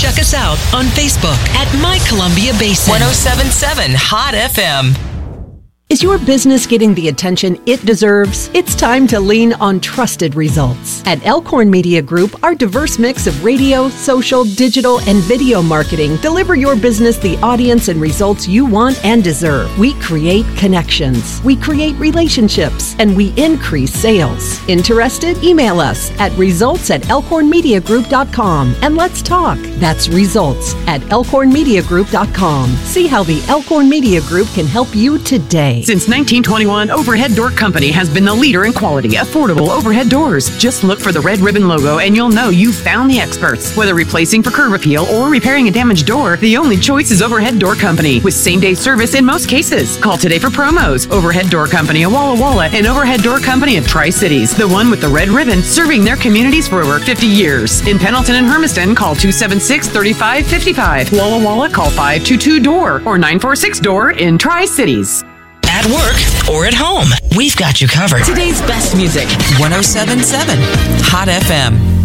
Check us out on Facebook at My Columbia Basin. 107.7 Hot FM. Is your business getting the attention it deserves? It's time to lean on trusted results. At Elkhorn Media Group, our diverse mix of radio, social, digital, and video marketing deliver your business the audience and results you want and deserve. We create connections, we create relationships, and we increase sales. Interested? Email us at results@elkhornmediagroup.com and let's talk. That's results@elkhornmediagroup.com. See how the Elkhorn Media Group can help you today. Since 1921, Overhead Door Company has been the leader in quality, affordable overhead doors. Just look for the red ribbon logo and you'll know you've found the experts. Whether replacing for curb appeal or repairing a damaged door, the only choice is Overhead Door Company, with same-day service in most cases. Call today for promos. Overhead Door Company of Walla Walla and Overhead Door Company of Tri-Cities, the one with the red ribbon, serving their communities for over 50 years. In Pendleton and Hermiston, call 276-3555. Walla Walla, call 522-DOOR or 946-DOOR in Tri-Cities. At work or at home, we've got you covered. Today's best music, 107.7 Hot FM.